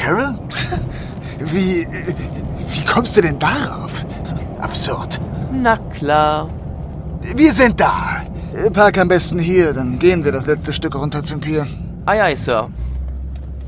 Carol? Wie kommst du denn darauf? Absurd. Na klar. Wir sind da. Park am besten hier, dann gehen wir das letzte Stück runter zum Pier. Aye, aye, Sir.